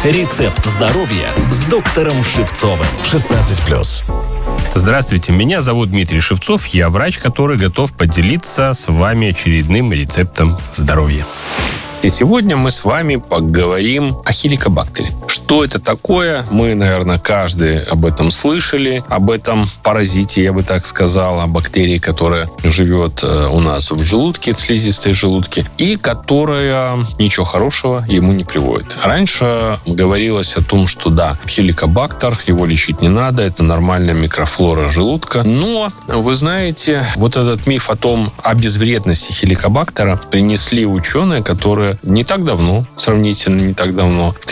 Рецепт здоровья с доктором Шевцовым. 16+. Здравствуйте, меня зовут Дмитрий Шевцов. Я врач, который готов поделиться с вами очередным рецептом здоровья. И сегодня мы с вами поговорим о хеликобактере. Что это такое? Мы, наверное, каждый об этом слышали, об этом паразите, я бы так сказал, о бактерии, которая живет у нас в желудке, в слизистой желудке, и которая ничего хорошего ему не приводит. Раньше говорилось о том, что да, хеликобактер, его лечить не надо, это нормальная микрофлора желудка. Но, вы знаете, вот этот миф о безвредности хеликобактера принесли ученые, которые не так давно, сравнительно не так давно, в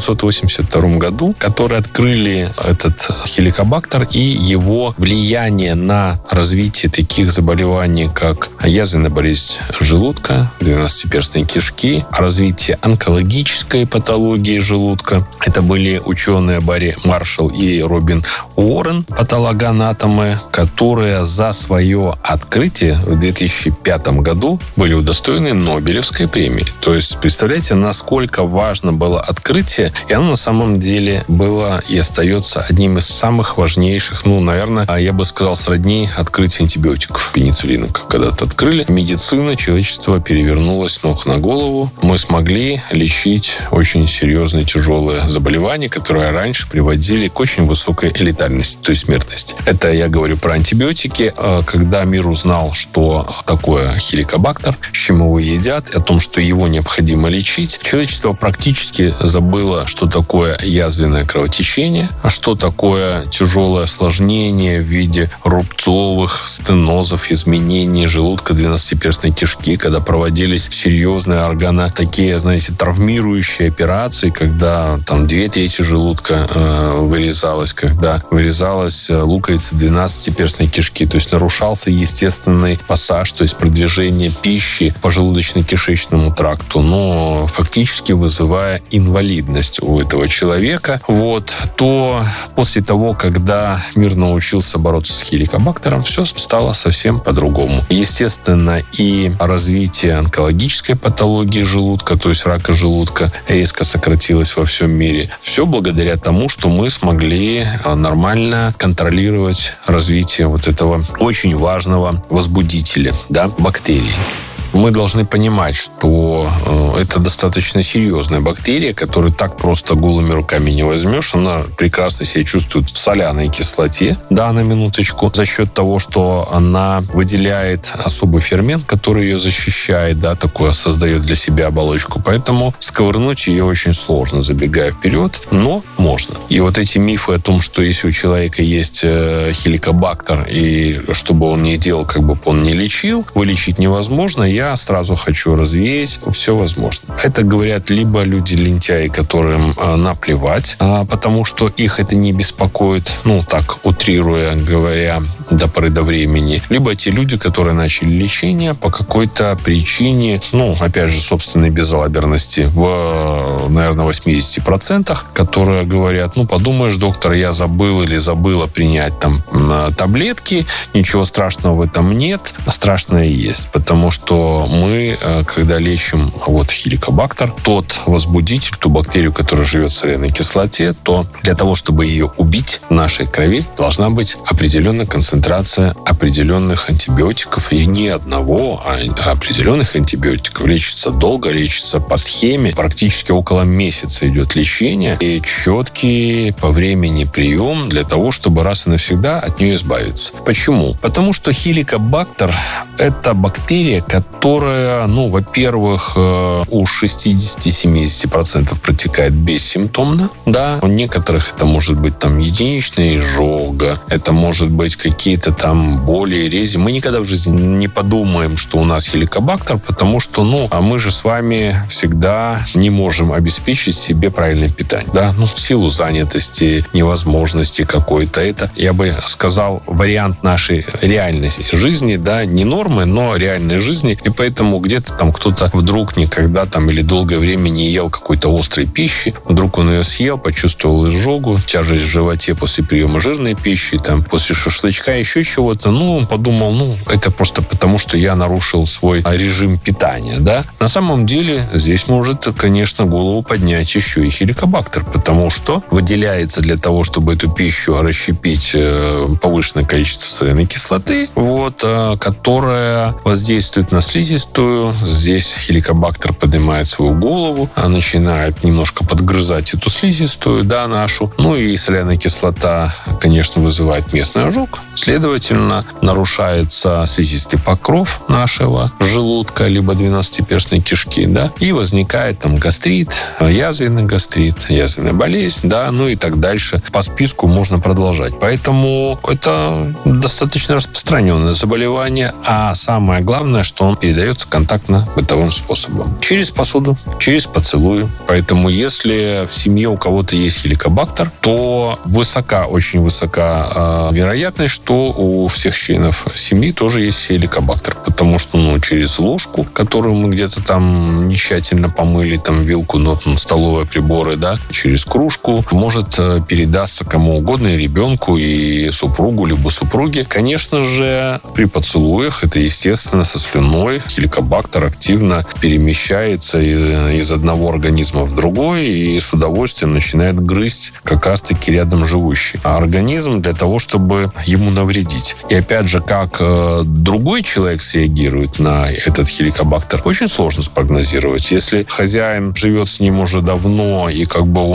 1982 году, которые открыли этот хеликобактер и его влияние на развитие таких заболеваний, как язвенная болезнь желудка, двенадцатиперстной кишки, развитие онкологической патологии желудка. Это были ученые Барри Маршалл и Робин Уоррен, патологоанатомы, которые за свое открытие в 2005 году были удостоены Нобелевской премии. То есть, представляете, насколько важно было открытие, и оно на самом деле было и остается одним из самых важнейших, наверное, я бы сказал, сродни открытию антибиотиков, пенициллина. Когда-то открыли, медицина, человечество перевернулось с ног на голову. Мы смогли лечить очень серьезные, тяжелые заболевания, которые раньше приводили к очень высокой летальности, то есть смертности. Это я говорю про антибиотики. Когда мир узнал, что такое хеликобактер, с чем его едят, о том, что его необходимо лечить, человечество практически забыло, что такое язвенное кровотечение, а что такое тяжелое осложнение в виде рубцовых стенозов, изменений желудка, двенадцатиперстной кишки, когда проводились серьезные такие, знаете, травмирующие операции, когда там 2/3 желудка вырезалась, когда вырезалась луковица двенадцатиперстной кишки, то есть нарушался естественный пассаж, то есть продвижение пищи по желудочно-кишечному тракту, но фактически вызывая инвалидность у этого человека. То после того, когда мир научился бороться с хеликобактером, все стало совсем по-другому. Естественно, и развитие онкологической патологии желудка, то есть рака желудка, резко сократилось во всем мире. Все благодаря тому, что мы смогли нормально контролировать развитие вот этого очень важного возбудителя, бактерии. Мы должны понимать, что это достаточно серьезная бактерия, которую так просто голыми руками не возьмешь. Она прекрасно себя чувствует в соляной кислоте, на минуточку, за счет того, что она выделяет особый фермент, который ее защищает, такое создает для себя оболочку. Поэтому сковырнуть ее очень сложно, забегая вперед, но можно. И вот эти мифы о том, что если у человека есть хеликобактер, и что бы он ни делал, как бы он ни лечил, вылечить невозможно, я сразу хочу развеять, все возможно. Это говорят либо люди-лентяи, которым наплевать, потому что их это не беспокоит, так утрируя, говоря, до поры до времени. Либо те люди, которые начали лечение по какой-то причине, опять же, собственной безалаберности в, наверное, 80%, которые говорят, подумаешь, доктор, я забыл или забыла принять таблетки, ничего страшного в этом нет. Страшное есть, потому что мы, когда лечим хеликобактер, тот возбудитель, ту бактерию, которая живет в соляной кислоте, то для того, чтобы ее убить в нашей крови, должна быть определенная концентрация определенных антибиотиков, и не одного, а определенных антибиотиков. Лечится долго, лечится по схеме, практически около месяца идет лечение, и четкий по времени прием для того, чтобы раз и навсегда от нее избавиться. Почему? Потому что хеликобактер – это бактерия, которая, во-первых, у 60-70% протекает бессимптомно. У некоторых это может быть единичная изжога, это может быть какие-то боли, рези. Мы никогда в жизни не подумаем, что у нас хеликобактер, потому что, мы же с вами всегда не можем обеспечить себе правильное питание, в силу занятости, невозможности какой-то. Это, я бы сказал, вариант нашей реальной жизни, не нормы, но реальной жизни. И И поэтому где-то там кто-то вдруг никогда там или долгое время не ел какой-то острой пищи, вдруг он ее съел, почувствовал изжогу, тяжесть в животе после приема жирной пищи, там, после шашлычка, еще чего-то. Он подумал, это просто потому, что я нарушил свой режим питания, да. На самом деле здесь может, конечно, голову поднять еще и хеликобактер, потому что выделяется для того, чтобы эту пищу расщепить повышенное количество соляной кислоты, которая воздействует на слизистую. Здесь хеликобактер поднимает свою голову, начинает немножко подгрызать эту слизистую, да, нашу. И соляная кислота, конечно, вызывает местный ожог. Следовательно, нарушается слизистый покров нашего желудка, либо двенадцатиперстной кишки, да, и возникает там гастрит, язвенный гастрит, язвенная болезнь, да, и так дальше. По списку можно продолжать. Поэтому это достаточно распространенное заболевание, а самое главное, что он передается контактно-бытовым способом. Через посуду, через поцелуи. Поэтому если в семье у кого-то есть хеликобактер, то очень высока вероятность, что у всех членов семьи тоже есть хеликобактер. Потому что, через ложку, которую мы где-то там не тщательно помыли, там вилку, столовые приборы, да, через кружку, может передаться кому угодно, и ребенку, и супругу, либо супруге. Конечно же, при поцелуях это, естественно, со слюной хеликобактер активно перемещается из одного организма в другой и с удовольствием начинает грызть как раз-таки рядом живущий организм для того, чтобы ему навредить. И опять же, как другой человек среагирует на этот хеликобактер, очень сложно спрогнозировать. Если хозяин живет с ним уже давно и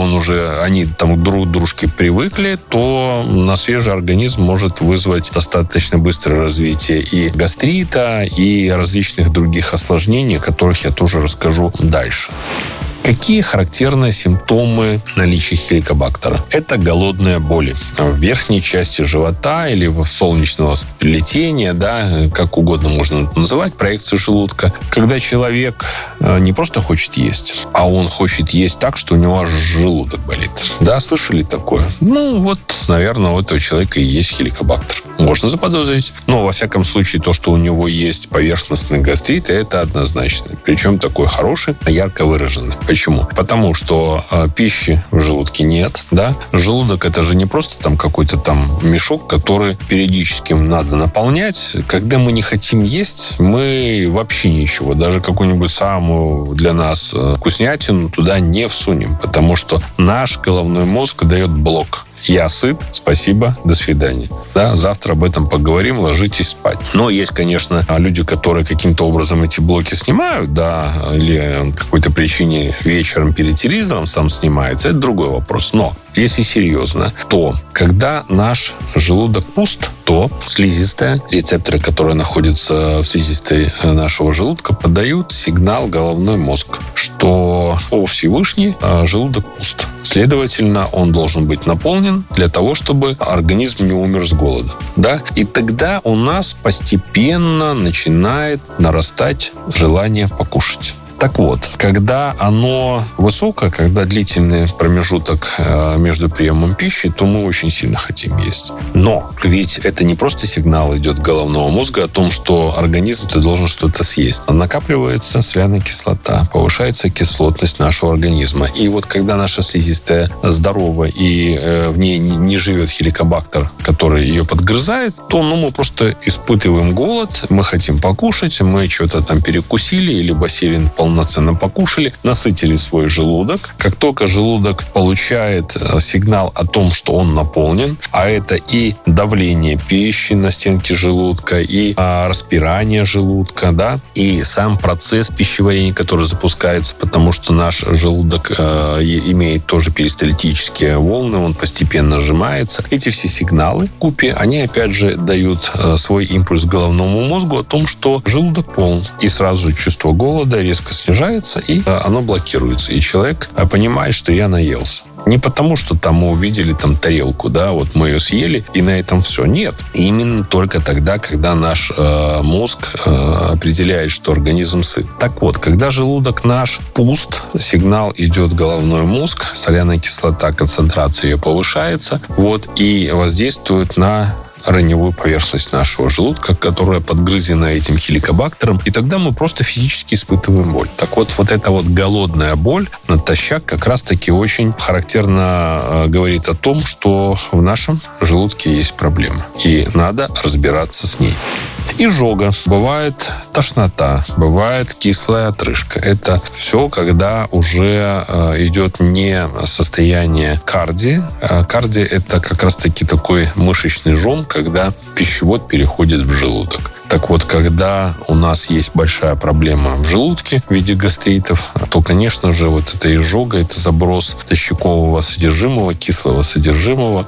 они там друг к дружке привыкли, то на свежий организм может вызвать достаточно быстрое развитие и гастрита, и различных других осложнений, о которых я тоже расскажу дальше. Какие характерные симптомы наличия хеликобактера? Это голодные боли в верхней части живота или в солнечного сплетения, да, как угодно можно это называть, проекция желудка. Когда человек не просто хочет есть, а он хочет есть так, что у него аж желудок болит. Да, слышали такое? Наверное, у этого человека и есть хеликобактер. Можно заподозрить. Но, во всяком случае, то, что у него есть поверхностный гастрит, это однозначно. Причем такой хороший, ярко выраженный. Почему? Потому что пищи в желудке нет, да. Желудок — это же не просто там какой-то там мешок, который периодически надо наполнять. Когда мы не хотим есть, мы вообще ничего, даже какую-нибудь самую для нас вкуснятину туда не всунем, потому что наш головной мозг дает блок. Я сыт, спасибо, до свидания. Да, завтра об этом поговорим, ложитесь спать. Но есть, конечно, люди, которые каким-то образом эти блоки снимают, да, или по какой-то причине вечером перед телевизором сам снимается, это другой вопрос. Но если серьезно, то когда наш желудок пуст, то слизистая, рецепторы, которые находятся в слизистой нашего желудка, подают сигнал головной мозг, что Всевышний, желудок пуст. Следовательно, он должен быть наполнен для того, чтобы организм не умер с голода. Да? И тогда у нас постепенно начинает нарастать желание покушать. Так вот, когда оно высокое, когда длительный промежуток между приемом пищи, то мы очень сильно хотим есть. Но ведь это не просто сигнал идет головного мозга о том, что организм ты должен что-то съесть. Накапливается соляная кислота, повышается кислотность нашего организма. И вот когда наша слизистая здорова и в ней не живет хеликобактер, который ее подгрызает, то мы просто испытываем голод, мы хотим покушать, мы что-то там перекусили или бассейн полноценно покушали, насытили свой желудок. Как только желудок получает сигнал о том, что он наполнен, а это и давление пищи на стенке желудка, и распирание желудка, да, и сам процесс пищеварения, который запускается, потому что наш желудок имеет тоже перистальтические волны, он постепенно сжимается. Эти все сигналы в купе, они опять же дают свой импульс головному мозгу о том, что желудок полон. И сразу чувство голода резко снижается, и оно блокируется. И человек понимает, что я наелся. Не потому, что там мы увидели там тарелку, да, вот мы ее съели, и на этом все. Нет. И именно только тогда, когда наш мозг определяет, что организм сыт. Так вот, когда желудок наш пуст, сигнал идет в головной мозг, соляная кислота, концентрация ее повышается, вот, и воздействует на раневую поверхность нашего желудка, которая подгрызена этим хеликобактером, и тогда мы просто физически испытываем боль. Так вот эта вот голодная боль натощак как раз-таки очень характерно говорит о том, что в нашем желудке есть проблема, и надо разбираться с ней. Изжога, бывает тошнота, бывает кислая отрыжка. Это все, когда уже идет не состояние кардии. Кардия – это как раз-таки такой мышечный жом, когда пищевод переходит в желудок. Так вот, когда у нас есть большая проблема в желудке в виде гастритов, то, конечно же, вот эта изжога, это заброс тощакового содержимого, кислого содержимого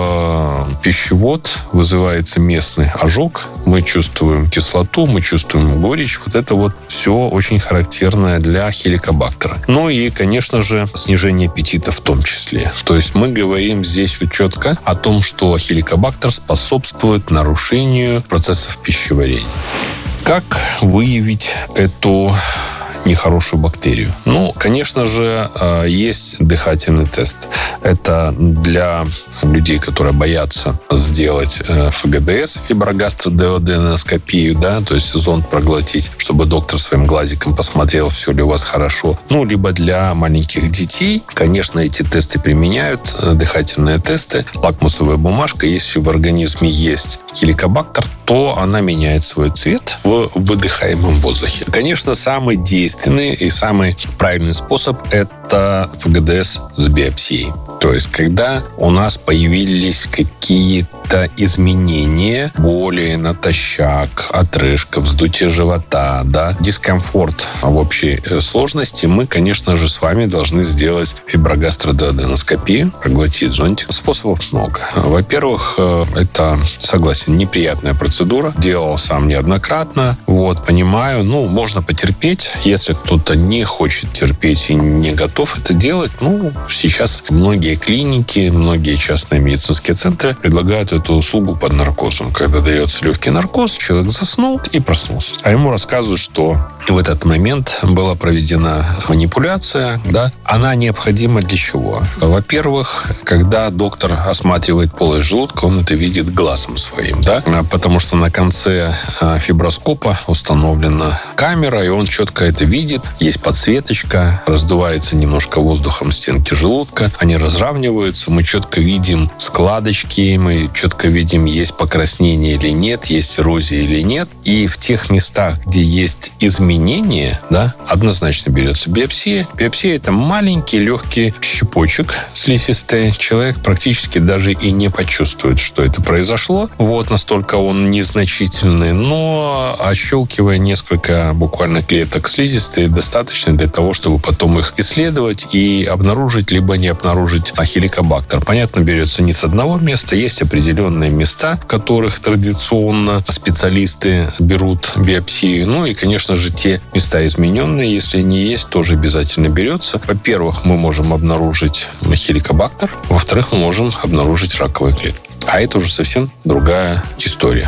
в пищевод, вызывается местный ожог, мы чувствуем кислоту, мы чувствуем горечь. Вот это вот все очень характерное для хеликобактера. Ну и, конечно же, снижение аппетита в том числе. То есть мы говорим здесь вот четко о том, что хеликобактер способствует нарушению процессов пищеварения. Как выявить эту нехорошую бактерию? Ну, конечно же, есть дыхательный тест. Это для людей, которые боятся сделать ФГДС, фиброгастродеоденоскопию, да, то есть зонд проглотить, чтобы доктор своим глазиком посмотрел, все ли у вас хорошо. Ну, либо для маленьких детей, конечно, эти тесты применяют, дыхательные тесты, лакмусовая бумажка. Если в организме есть хеликобактер, то она меняет свой цвет в выдыхаемом воздухе. Конечно, самый действенный и самый правильный способ – это ФГДС с биопсией. То есть, когда у нас появились какие-то изменения, боли натощак, отрыжка, вздутие живота, да, дискомфорт в общей сложности, мы, конечно же, с вами должны сделать фиброгастродеоденоскопию, проглотить зонтик. Способов много. Во-первых, это, согласен, неприятная процедура. Делал сам неоднократно. Вот, понимаю, можно потерпеть. Если кто-то не хочет терпеть и не готов это делать, сейчас многие клиники, многие частные медицинские центры предлагают эту услугу под наркозом. Когда дается легкий наркоз, человек заснул и проснулся. А ему рассказывают, что в этот момент была проведена манипуляция, да. Она необходима для чего? Во-первых, когда доктор осматривает полость желудка, он это видит глазом своим, да, потому что на конце фиброскопа установлена камера, и он четко это видит. Есть подсветочка, раздувается немножко воздухом стенки желудка, они разравниваются, мы четко видим складочки, мы четко видим, есть покраснение или нет, есть эрозия или нет. И в тех местах, где есть изменения, да, однозначно берется биопсия. Биопсия – это маленький легкий щепочек слизистой. Человек практически даже и не почувствует, что это произошло. Вот настолько он незначительный. Но ощелкивая несколько буквально клеток слизистой, достаточно для того, чтобы потом их исследовать и обнаружить, либо не обнаружить хеликобактер. Понятно, берется не с одного места. Есть определенные места, в которых традиционно специалисты берут биопсию. Ну и, конечно же, те места измененные, если они есть, тоже обязательно берется. Во-первых, мы можем обнаружить хеликобактер. Во-вторых, мы можем обнаружить раковые клетки. А это уже совсем другая история.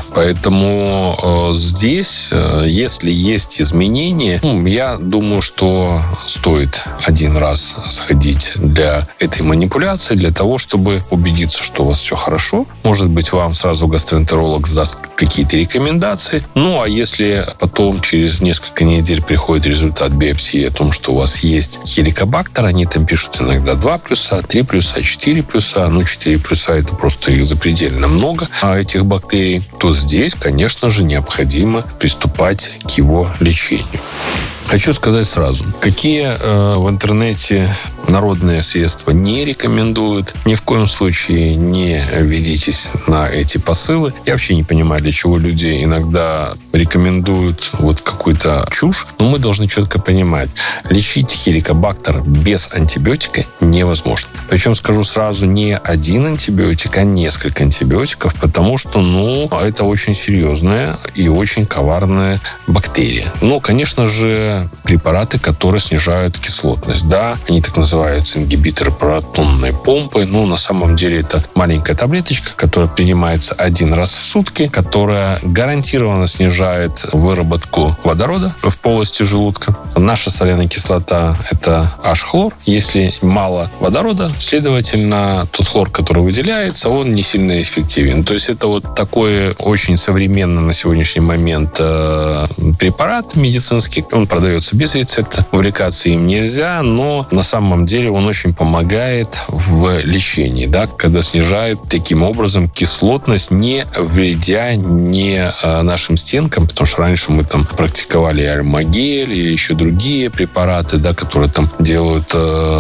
Поэтому здесь, если есть изменения, я думаю, что стоит один раз сходить для этой манипуляции, для того, чтобы убедиться, что у вас все хорошо. Может быть, вам сразу гастроэнтеролог даст какие-то рекомендации. Ну, а если потом через несколько недель приходит результат биопсии о том, что у вас есть хеликобактер, они там пишут иногда 2 плюса, 3 плюса, 4 плюса. 4 плюса это просто их запредельно много, этих бактерий, то здесь, конечно же, необходимо приступать к его лечению. Хочу сказать сразу, какие в интернете народные средства не рекомендуют. Ни в коем случае не ведитесь на эти посылы. Я вообще не понимаю, для чего люди иногда рекомендуют какую-то чушь. Но мы должны четко понимать, лечить хеликобактер без антибиотика невозможно. Причем, скажу сразу, не один антибиотик, а несколько антибиотиков, потому что, это очень серьезная и очень коварная бактерия. Конечно же, препараты, которые снижают кислотность. Да, они так называют называется ингибитор протонной помпы. На самом деле это маленькая таблеточка, которая принимается один раз в сутки, которая гарантированно снижает выработку водорода в полости желудка. Наша соляная кислота – это H-хлор. Если мало водорода, следовательно, тот хлор, который выделяется, он не сильно эффективен. То есть это вот такой очень современный на сегодняшний момент препарат медицинский. Он продается без рецепта. Увлекаться им нельзя, но на самом деле он очень помогает в лечении, когда снижает таким образом кислотность, не вредя нашим стенкам, потому что раньше мы там практиковали альмагель или еще другие препараты, которые там делают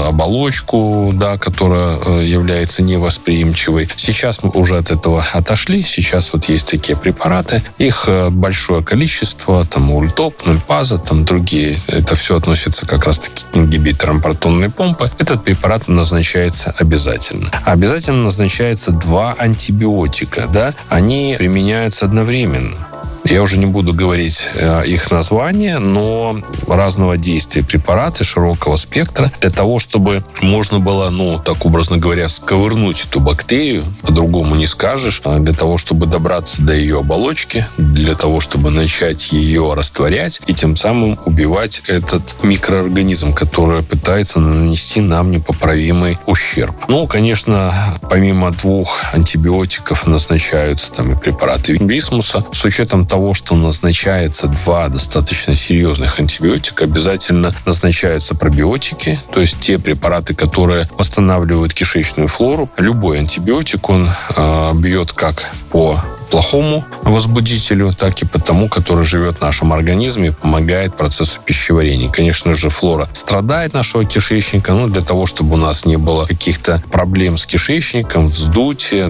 оболочку, которая является невосприимчивой. Сейчас мы уже от этого отошли. Сейчас вот есть такие препараты. Их большое количество. Там ультоп, нульпаза, там другие. Это все относится как раз-таки к ингибиторам протонной помпы. Этот препарат назначается обязательно. Обязательно назначается 2 антибиотика. Они применяются одновременно. Я уже не буду говорить их названия, но разного действия препараты широкого спектра для того, чтобы можно было, так образно говоря, сковырнуть эту бактерию, по-другому не скажешь, для того, чтобы добраться до ее оболочки, для того, чтобы начать ее растворять и тем самым убивать этот микроорганизм, который пытается нанести нам непоправимый ущерб. Конечно, помимо 2 антибиотиков назначаются и препараты бисмуса. С учетом того, что назначается 2 достаточно серьезных антибиотика, обязательно назначаются пробиотики, то есть те препараты, которые восстанавливают кишечную флору. Любой антибиотик, он бьет как по плохому возбудителю, так и по тому, который живет в нашем организме и помогает процессу пищеварения. Конечно же, флора страдает нашего кишечника, но для того, чтобы у нас не было каких-то проблем с кишечником, вздутия,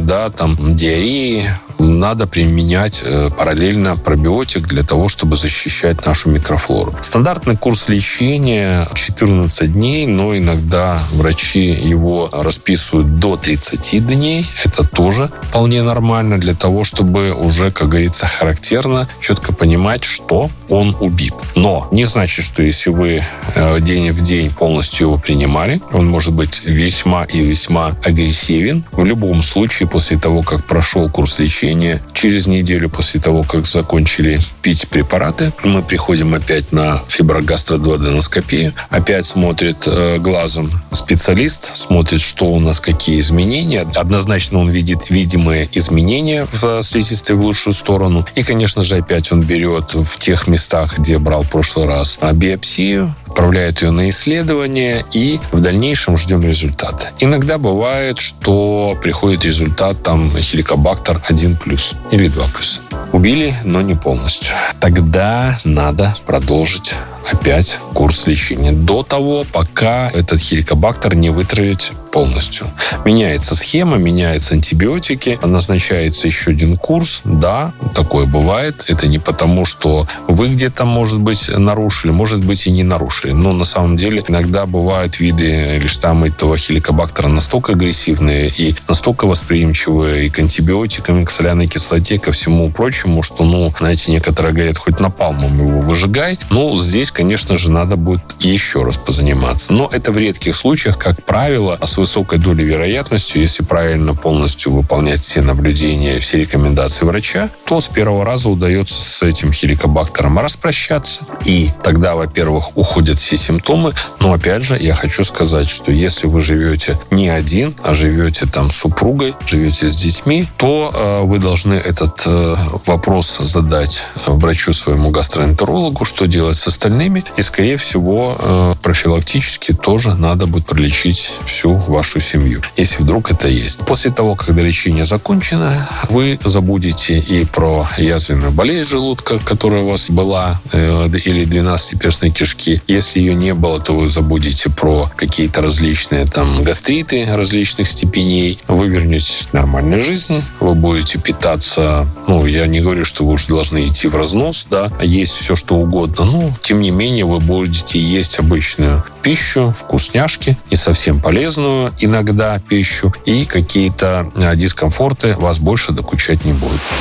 диареи, надо применять параллельно пробиотик для того, чтобы защищать нашу микрофлору. Стандартный курс лечения 14 дней, но иногда врачи его расписывают до 30 дней. Это тоже вполне нормально для того, чтобы уже, как говорится, характерно, четко понимать, что он убит. Но не значит, что если вы день в день полностью его принимали, он может быть весьма и весьма агрессивен. В любом случае, после того, как прошел курс лечения, через неделю после того, как закончили пить препараты, мы приходим опять на фиброгастродуоденоскопию, опять смотрит глазом специалист, смотрит, что у нас, какие изменения. Однозначно он видит видимые изменения в слизистой в лучшую сторону. И, конечно же, опять он берет в тех местах, где брал в прошлый раз биопсию, отправляет ее на исследование и в дальнейшем ждем результата. Иногда бывает, что приходит результат хеликобактер 1+ или 2+. Убили, но не полностью. Тогда надо продолжить опять курс лечения до того, пока этот хеликобактер не вытравить полностью. Меняется схема, меняются антибиотики, назначается еще один курс. Да, такое бывает. Это не потому, что вы где-то, может быть, нарушили, может быть, и не нарушили. Но на самом деле иногда бывают виды или штаммы этого хеликобактера настолько агрессивные и настолько восприимчивые и к антибиотикам, и к соляной кислоте, ко всему прочему, что, некоторые говорят, хоть напалмом его выжигай. Здесь, конечно же, надо будет еще раз позаниматься. Но это в редких случаях, как правило, с высокой долей вероятностью, если правильно полностью выполнять все наблюдения, все рекомендации врача, то с первого раза удается с этим хеликобактером распрощаться. И тогда, во-первых, уходят все симптомы. Но, опять же, я хочу сказать, что если вы живете не один, а живете с супругой, живете с детьми, то вы должны этот вопрос задать врачу своему гастроэнтерологу, что делать с остальными. И, скорее всего, профилактически тоже надо будет пролечить всю вашу семью, если вдруг это есть. После того, когда лечение закончено, вы забудете и про язвенную болезнь желудка, которая у вас была, или 12-перстной кишки. Если ее не было, то вы забудете про какие-то различные гастриты различных степеней. Вы вернетесь к нормальной жизни, вы будете питаться, я не говорю, что вы уже должны идти в разнос, есть все, что угодно, но, тем не менее, вы будете есть обычную пищу, вкусняшки, не совсем полезную иногда пищу, и какие-то дискомфорты вас больше докучать не будут.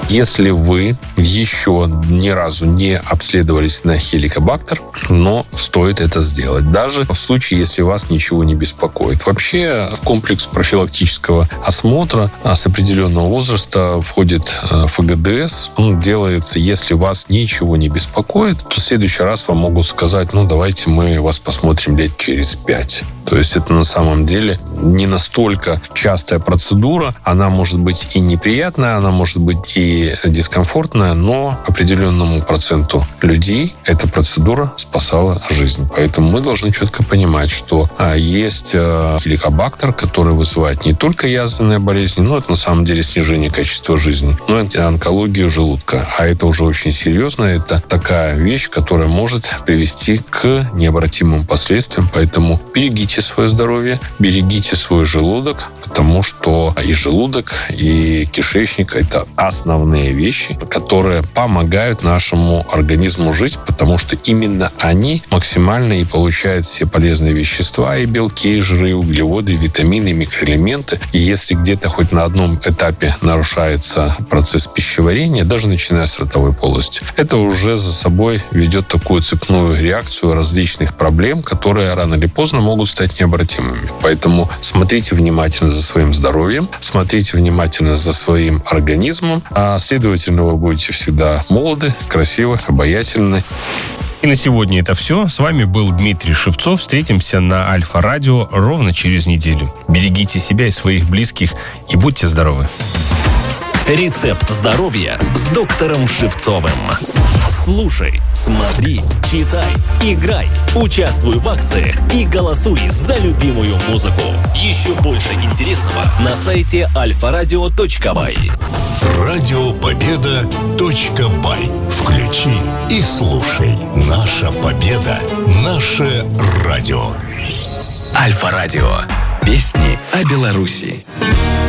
Если вы еще ни разу не обследовались на хеликобактер, но стоит это сделать. Даже в случае, если вас ничего не беспокоит. Вообще, в комплекс профилактического осмотра с определенного возраста входит ФГДС. Он делается, если вас ничего не беспокоит, то в следующий раз вам могут сказать, давайте мы вас посмотрим лет через 5. То есть это на самом деле не настолько частая процедура. Она может быть и неприятная, она может быть и дискомфортная, но определенному проценту людей эта процедура спасала жизнь. Поэтому мы должны четко понимать, что есть хеликобактер, который вызывает не только язвенные болезни, но это на самом деле снижение качества жизни, но и онкологию желудка. А это уже очень серьезно. Это такая вещь, которая может привести к необратимым последствиям. Поэтому берегите свое здоровье, берегите свой желудок, потому что и желудок, и кишечник – это основные вещи, которые помогают нашему организму жить, потому что именно они максимально и получают все полезные вещества, и белки, и жиры, и углеводы, и витамины, и микроэлементы. И если где-то хоть на одном этапе нарушается процесс пищеварения, даже начиная с ротовой полости, это уже за собой ведет такую цепную реакцию различных проблем, которые рано или поздно могут стать необратимыми. Поэтому смотрите внимательно за своим здоровьем, смотрите внимательно за своим организмом, а следовательно, вы будете всегда молоды, красивы, обаятельны. И на сегодня это все. С вами был Дмитрий Шевцов. Встретимся на Альфа-радио ровно через неделю. Берегите себя и своих близких и будьте здоровы. Рецепт здоровья с доктором Шевцовым. Слушай, смотри, читай, играй, участвуй в акциях и голосуй за любимую музыку. Еще больше интересного на сайте alfaradio.by. Радиопобеда.бай. Включи и слушай. Наша победа. Наше радио. Альфа-радио. Песни о Беларуси.